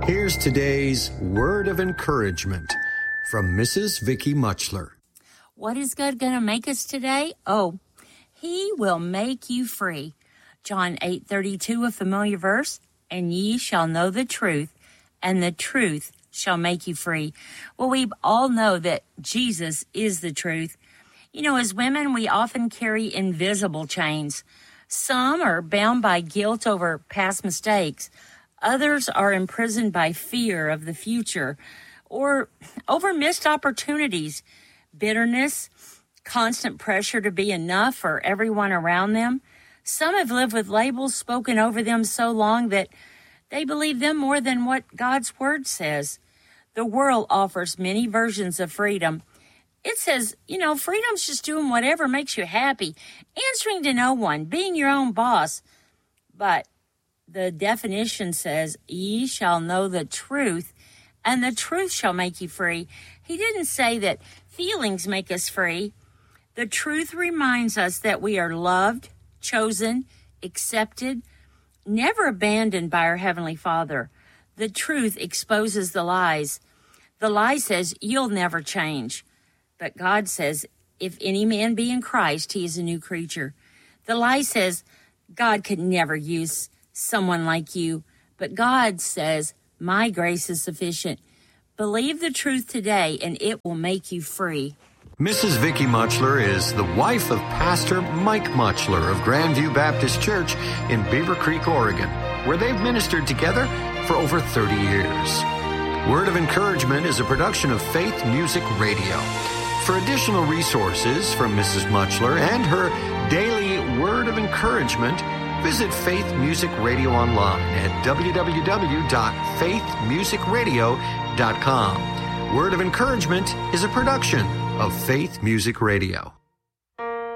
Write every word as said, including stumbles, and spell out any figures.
Here's today's word of encouragement from Missus Vicky Muchler. What is God going to make us today? Oh, He will make you free. John eight thirty-two, a familiar verse, and ye shall know the truth, and the truth shall make you free. Well, we all know that Jesus is the truth. You know, as women, we often carry invisible chains. Some are bound by guilt over past mistakes. Others are imprisoned by fear of the future or over missed opportunities, bitterness, constant pressure to be enough for everyone around them. Some have lived with labels spoken over them so long that they believe them more than what God's word says. The world offers many versions of freedom. It says, you know, freedom's just doing whatever makes you happy, answering to no one, being your own boss. But the definition says, ye shall know the truth, and the truth shall make you free. He didn't say that feelings make us free. The truth reminds us that we are loved, chosen, accepted, never abandoned by our Heavenly Father. The truth exposes the lies. The lie says, you'll never change. But God says, if any man be in Christ, he is a new creature. The lie says, God could never use someone like you. But God says, my grace is sufficient. Believe the truth today, and it will make you free. Missus Vicky Muchler is the wife of Pastor Mike Muchler of Grandview Baptist Church in Beaver Creek, Oregon, where they've ministered together for over thirty years. Word of Encouragement is a production of Faith Music Radio. For additional resources from Missus Muchler and her daily Word of Encouragement, visit Faith Music Radio online at w w w dot faith music radio dot com. Word of Encouragement is a production of Faith Music Radio.